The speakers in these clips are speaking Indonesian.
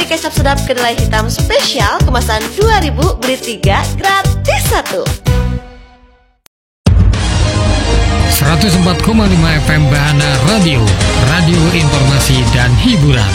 Cari kecap sedap kedelai hitam spesial kemasan 2000 beli 3 gratis 1. 104,5 FM Bahana Radio, radio informasi dan hiburan.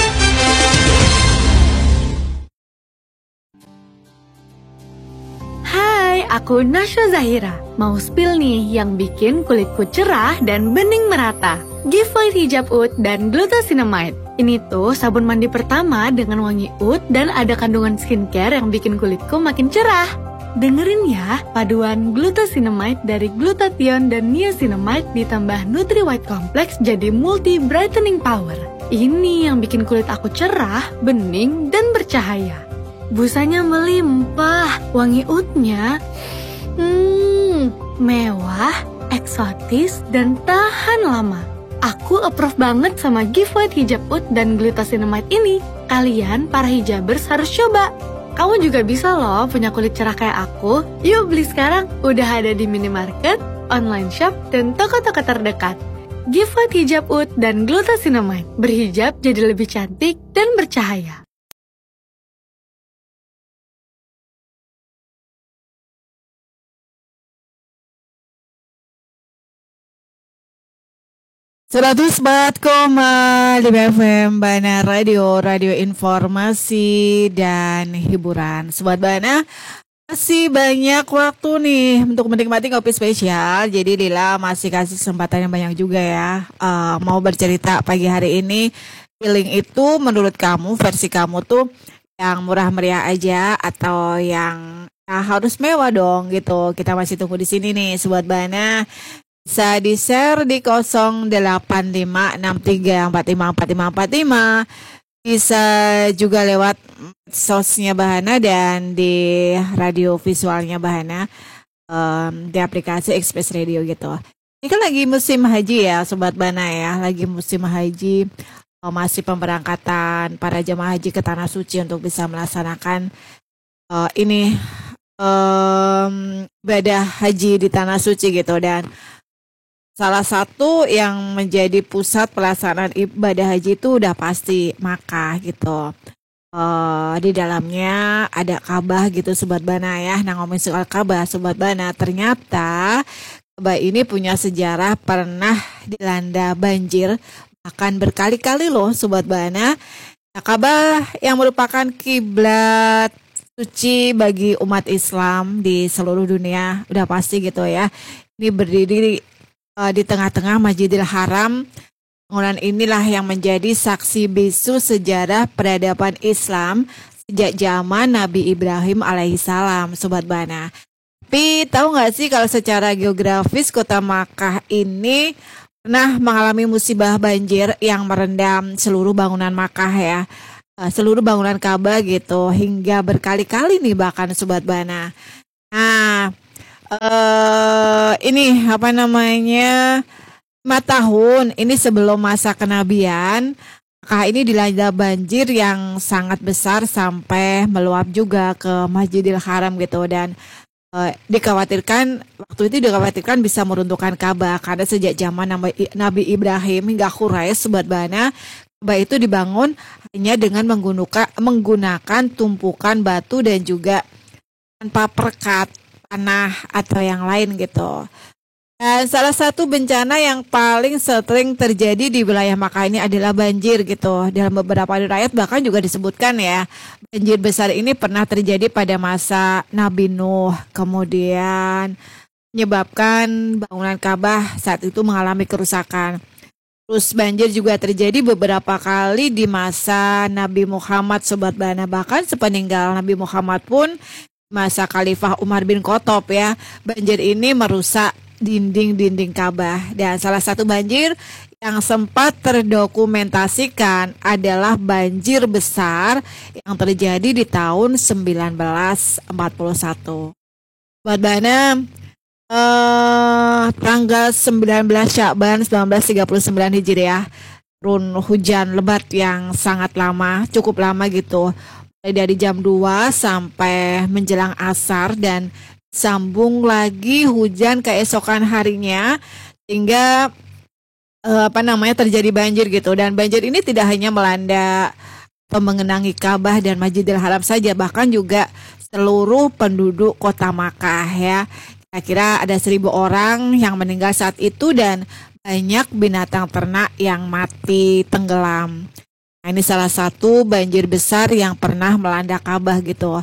Hai, aku Nasya Zahira. Mau spill nih yang bikin kulitku cerah dan bening merata. Giveaway hijab oud dan glucosinamide. Ini tuh sabun mandi pertama dengan wangi oud dan ada kandungan skincare yang bikin kulitku makin cerah. Dengerin ya, paduan glucosinamide dari glutathione dan niacinamide ditambah Nutri White Complex jadi multi brightening power. Ini yang bikin kulit aku cerah, bening, dan bercahaya. Busanya melimpah, wangi oudnya mewah, eksotis, dan tahan lama. Aku approve banget sama giveaway hijab oud dan glucosinamide ini. Kalian para hijabers harus coba. Kamu juga bisa loh punya kulit cerah kayak aku. Yuk beli sekarang, udah ada di minimarket, online shop, dan toko-toko terdekat. Giveaway hijab oud dan glucosinamide. Berhijab jadi lebih cantik dan bercahaya. (104,5 FM Bahana Radio, radio informasi dan hiburan. Sobat Bahana, masih banyak waktu nih untuk menikmati kopi spesial. Jadi Lila masih kasih kesempatan yang banyak juga ya. Mau bercerita pagi hari ini, feeling itu menurut kamu, versi kamu tuh yang murah meriah aja atau yang harus mewah dong gitu. Kita masih tunggu di sini nih Sobat Bahana. Bisa di-share di 085634545455. Bisa juga lewat sosnya Bahana dan di radio visualnya Bahana, di aplikasi Express Radio gitu. Ini kan lagi musim haji ya Sobat Bahana ya. Lagi musim haji, masih pemberangkatan para jemaah haji ke Tanah Suci untuk bisa melaksanakan ibadah haji di Tanah Suci gitu. Dan salah satu yang menjadi pusat pelaksanaan ibadah haji itu udah pasti Makkah gitu. Di dalamnya ada Ka'bah gitu Sobat Bahana ya. Nah ngomongin soal Ka'bah Sobat Bahana, ternyata Ka'bah ini punya sejarah pernah dilanda banjir bahkan berkali-kali loh Sobat Bahana. Nah, Ka'bah yang merupakan kiblat suci bagi umat Islam di seluruh dunia udah pasti gitu ya. Ini berdiri di tengah-tengah Masjidil Haram. Bangunan inilah yang menjadi saksi bisu sejarah peradaban Islam sejak zaman Nabi Ibrahim alaihissalam Sobat Bahana. Tapi tahu nggak sih kalau secara geografis kota Makkah ini pernah mengalami musibah banjir yang merendam seluruh bangunan Makkah ya, seluruh bangunan Ka'bah gitu, hingga berkali-kali nih bahkan Sobat Bahana. Nah, ini 5 tahun ini sebelum masa kenabian, Makkah ini dilanda banjir yang sangat besar sampai meluap juga ke Masjidil Haram gitu. Dan waktu itu dikhawatirkan bisa meruntuhkan Ka'bah karena sejak zaman Nabi Ibrahim hingga Quraisy Sobat Bahana, Ka'bah itu dibangun hanya dengan menggunakan tumpukan batu dan juga tanpa perekat tanah atau yang lain gitu. Dan salah satu bencana yang paling sering terjadi di wilayah Makkah ini adalah banjir gitu. Dalam beberapa riwayat bahkan juga disebutkan ya, banjir besar ini pernah terjadi pada masa Nabi Nuh, kemudian menyebabkan bangunan Ka'bah saat itu mengalami kerusakan. Terus banjir juga terjadi beberapa kali di masa Nabi Muhammad Sobat Bahana. Bahkan sepeninggal Nabi Muhammad pun masa Khalifah Umar bin Khattab ya, banjir ini merusak dinding-dinding Ka'bah. Dan salah satu banjir yang sempat terdokumentasikan adalah banjir besar yang terjadi di tahun 1941. Buat Bahana, tanggal 19 Sya'ban 1939 Hijriah, turun hujan lebat yang sangat lama, cukup lama gitu. Dari jam 2 sampai menjelang asar dan sambung lagi hujan keesokan harinya sehingga terjadi banjir gitu. Dan banjir ini tidak hanya melanda mengenangi Ka'bah dan Masjidil Haram saja, bahkan juga seluruh penduduk kota Makkah ya. Kira-kira ada 1.000 orang yang meninggal saat itu dan banyak binatang ternak yang mati tenggelam. Nah, ini salah satu banjir besar yang pernah melanda Ka'bah gitu.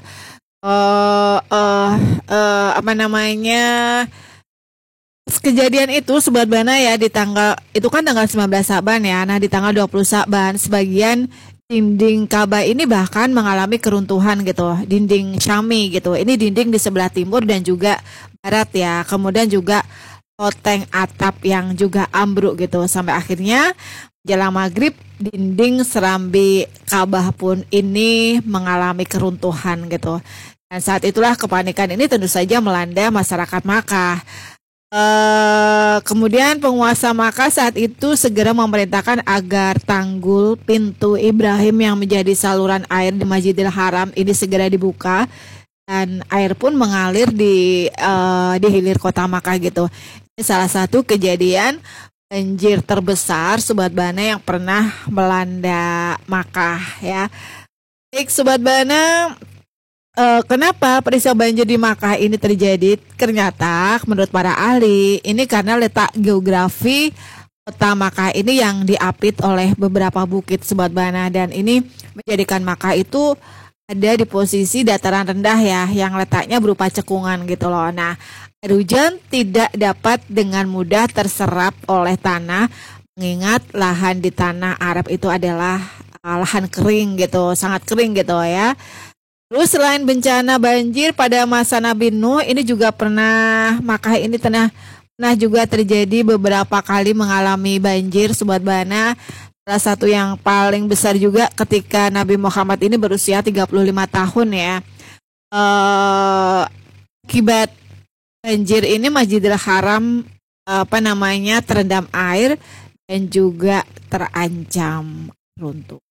Kejadian itu Sobat Bana ya di tanggal itu kan tanggal 19 Saban ya. Nah, di tanggal 20 Saban sebagian dinding Ka'bah ini bahkan mengalami keruntuhan gitu, dinding Syami gitu. Ini dinding di sebelah timur dan juga barat ya. Kemudian juga loteng atap yang juga ambruk gitu. Sampai akhirnya menjelang maghrib dinding serambi Ka'bah pun ini mengalami keruntuhan gitu. Dan saat itulah kepanikan ini tentu saja melanda masyarakat Makkah. Kemudian penguasa Makkah saat itu segera memerintahkan agar tanggul pintu Ibrahim yang menjadi saluran air di Masjidil Haram ini segera dibuka dan air pun mengalir di hilir kota Makkah gitu. Ini salah satu kejadian banjir terbesar Sobat Bana yang pernah melanda Makkah ya. Baik Sobat Bana, kenapa peristiwa banjir di Makkah ini terjadi? Ternyata menurut para ahli ini karena letak geografi kota Makkah ini yang diapit oleh beberapa bukit Sobat Bana, dan ini menjadikan Makkah itu ada di posisi dataran rendah ya, yang letaknya berupa cekungan gitu loh. Nah, air hujan tidak dapat dengan mudah terserap oleh tanah, mengingat lahan di tanah Arab itu adalah lahan kering gitu, sangat kering gitu ya. Terus selain bencana banjir pada masa Nabi Nuh, ini juga Makkah ini pernah juga terjadi beberapa kali mengalami banjir Sobat Bana. Salah satu yang paling besar juga ketika Nabi Muhammad ini berusia 35 tahun ya. Akibat banjir ini Masjidil Haram terendam air dan juga terancam runtuh.